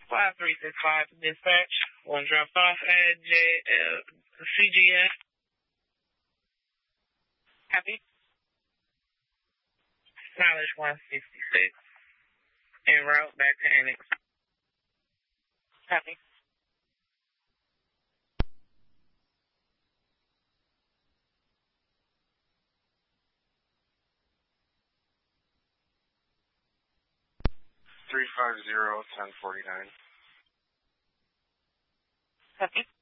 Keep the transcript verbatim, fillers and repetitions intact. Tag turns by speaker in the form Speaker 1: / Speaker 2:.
Speaker 1: five three six five dispatch. One drop off at J, uh, C G S. Copy. Mileage one sixty-six. En route back to Annex. Copy.
Speaker 2: three five zero, ten forty-nine.
Speaker 1: Copy.